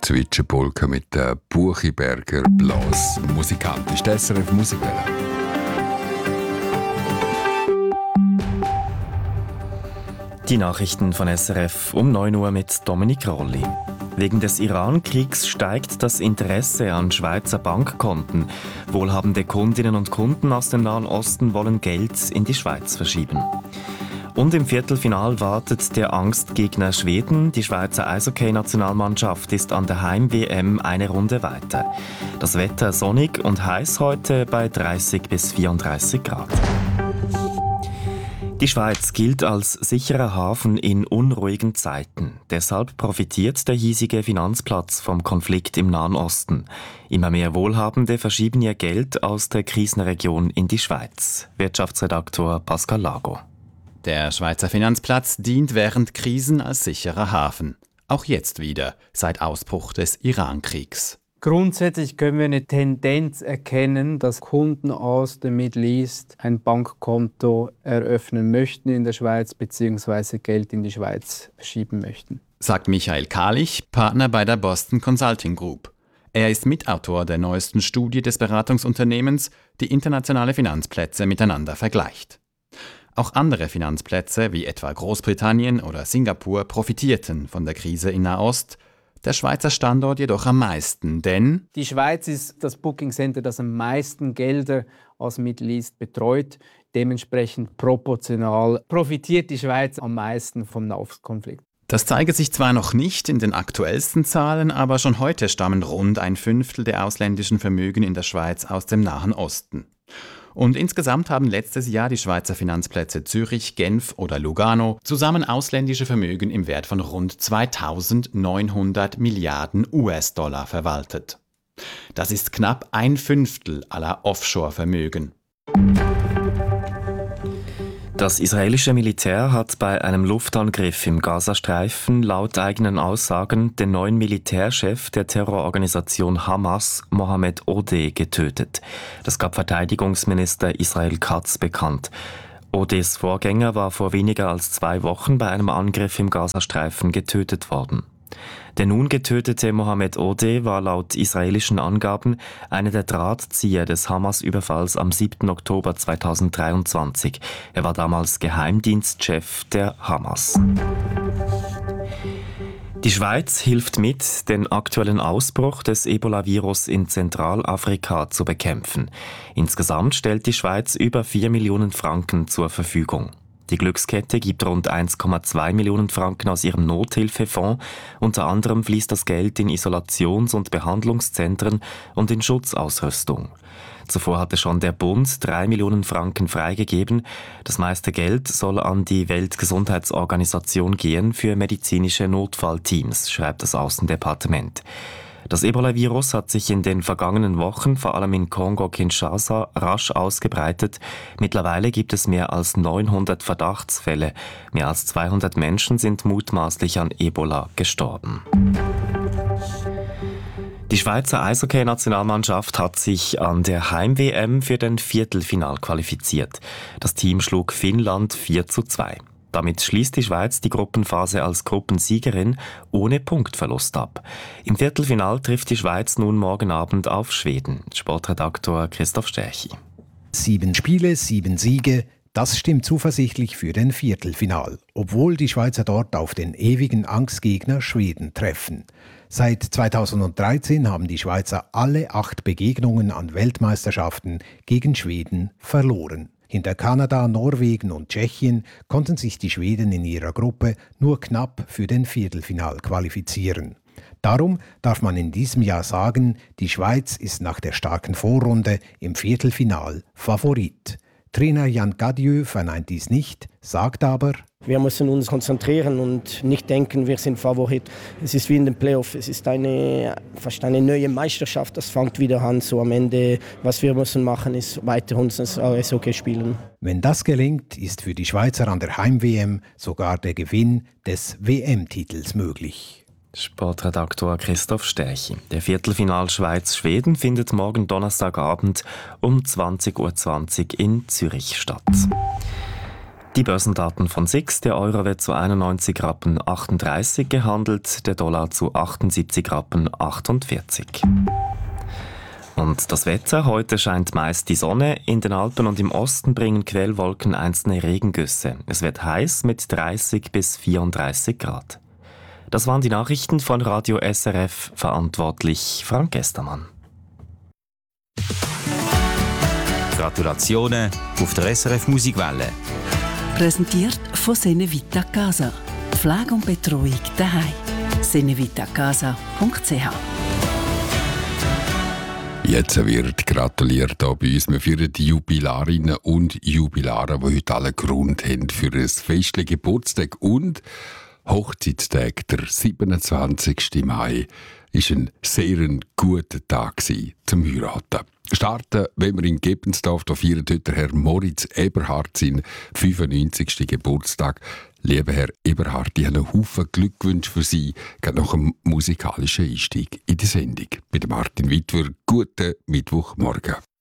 Zwitschenpolka mit der Buchiberger Blasmusikant. Ist das SRF Musikwelle? Die Nachrichten von SRF um 9 Uhr mit Dominik Rolli. Wegen des Iran-Kriegs steigt das Interesse an Schweizer Bankkonten. Wohlhabende Kundinnen und Kunden aus dem Nahen Osten wollen Geld in die Schweiz verschieben. Und im Viertelfinal wartet der Angstgegner Schweden. Die Schweizer Eishockey-Nationalmannschaft ist an der Heim-WM eine Runde weiter. Das Wetter sonnig und heiß heute bei 30 bis 34 Grad. Die Schweiz gilt als sicherer Hafen in unruhigen Zeiten. Deshalb profitiert der hiesige Finanzplatz vom Konflikt im Nahen Osten. Immer mehr Wohlhabende verschieben ihr Geld aus der Krisenregion in die Schweiz. Wirtschaftsredaktor Pascal Lago. Der Schweizer Finanzplatz dient während Krisen als sicherer Hafen. Auch jetzt wieder, seit Ausbruch des Iran-Kriegs. Grundsätzlich können wir eine Tendenz erkennen, dass Kunden aus dem Middle East ein Bankkonto eröffnen möchten in der Schweiz bzw. Geld in die Schweiz verschieben möchten. Sagt Michael Kahlich, Partner bei der Boston Consulting Group. Er ist Mitautor der neuesten Studie des Beratungsunternehmens, die internationale Finanzplätze miteinander vergleicht. Auch andere Finanzplätze, wie etwa Großbritannien oder Singapur, profitierten von der Krise in Nahost. Der Schweizer Standort jedoch am meisten, denn die Schweiz ist das Booking Center, das am meisten Gelder aus dem Middle East betreut. Dementsprechend proportional profitiert die Schweiz am meisten vom Nahostkonflikt. Das zeige sich zwar noch nicht in den aktuellsten Zahlen, aber schon heute stammen rund 1/5 der ausländischen Vermögen in der Schweiz aus dem Nahen Osten. Und insgesamt haben letztes Jahr die Schweizer Finanzplätze Zürich, Genf oder Lugano zusammen ausländische Vermögen im Wert von rund 2.900 Milliarden US-Dollar verwaltet. Das ist knapp 1/5 aller Offshore-Vermögen. Das israelische Militär hat bei einem Luftangriff im Gazastreifen laut eigenen Aussagen den neuen Militärchef der Terrororganisation Hamas, Mohammed Odeh, getötet. Das gab Verteidigungsminister Israel Katz bekannt. Odehs Vorgänger war vor weniger als 2 Wochen bei einem Angriff im Gazastreifen getötet worden. Der nun getötete Mohammed Odeh war laut israelischen Angaben einer der Drahtzieher des Hamas-Überfalls am 7. Oktober 2023. Er war damals Geheimdienstchef der Hamas. Die Schweiz hilft mit, den aktuellen Ausbruch des Ebola-Virus in Zentralafrika zu bekämpfen. Insgesamt stellt die Schweiz über 4 Millionen Franken zur Verfügung. Die Glückskette gibt rund 1,2 Millionen Franken aus ihrem Nothilfefonds. Unter anderem fließt das Geld in Isolations- und Behandlungszentren und in Schutzausrüstung. Zuvor hatte schon der Bund 3 Millionen Franken freigegeben. Das meiste Geld soll an die Weltgesundheitsorganisation gehen für medizinische Notfallteams, schreibt das Außendepartement. Das Ebola-Virus hat sich in den vergangenen Wochen vor allem in Kongo-Kinshasa rasch ausgebreitet. Mittlerweile gibt es mehr als 900 Verdachtsfälle. Mehr als 200 Menschen sind mutmaßlich an Ebola gestorben. Die Schweizer Eishockey-Nationalmannschaft hat sich an der Heim-WM für den Viertelfinal qualifiziert. Das Team schlug Finnland 4:2. Damit schließt die Schweiz die Gruppenphase als Gruppensiegerin ohne Punktverlust ab. Im Viertelfinal trifft die Schweiz nun morgen Abend auf Schweden. Sportredaktor Christoph Stärchi. 7 Spiele, 7 Siege. Das stimmt zuversichtlich für den Viertelfinal, obwohl die Schweizer dort auf den ewigen Angstgegner Schweden treffen. Seit 2013 haben die Schweizer alle 8 Begegnungen an Weltmeisterschaften gegen Schweden verloren. Hinter Kanada, Norwegen und Tschechien konnten sich die Schweden in ihrer Gruppe nur knapp für den Viertelfinal qualifizieren. Darum darf man in diesem Jahr sagen, die Schweiz ist nach der starken Vorrunde im Viertelfinal Favorit. Trainer Jan Gadieu verneint dies nicht, sagt aber: Wir müssen uns konzentrieren und nicht denken, wir sind Favorit. Es ist wie in den Playoffs, es ist fast eine neue Meisterschaft, das fängt wieder an. So am Ende, was wir müssen machen, ist weiter unser Eishockey spielen. Wenn das gelingt, ist für die Schweizer an der Heim-WM sogar der Gewinn des WM-Titels möglich. Sportredaktor Christoph Stärchi. Der Viertelfinal Schweiz-Schweden findet morgen Donnerstagabend um 20:20 Uhr in Zürich statt. Die Börsendaten von SIX: Der Euro wird zu 91,38 Rappen gehandelt, der Dollar zu 78,48 Rappen. Und das Wetter: Heute scheint meist die Sonne. In den Alpen und im Osten bringen Quellwolken einzelne Regengüsse. Es wird heiß mit 30 bis 34 Grad. Das waren die Nachrichten von Radio SRF, verantwortlich Frank Estermann. Gratulationen auf der SRF Musikwelle. Präsentiert von Senevita Casa. Pflege und Betreuung daheim. senevitacasa.ch. Jetzt wird gratuliert hier bei uns. Wir feiern die Jubilarinnen und Jubilare, die heute alle Grund haben für ein festliches Geburtstag und Hochzeitstag. Der 27. Mai war ein sehr guter Tag zum Heiraten. Starten, wenn wir in Geppensdorf, da feiert heute Herr Moritz Eberhard seinen 95. Geburtstag. Lieber Herr Eberhard, ich habe einen Haufen Glückwünsche für Sie, gerade nach einem musikalischen Einstieg in die Sendung. Bei Martin Wittwer, guten Mittwochmorgen.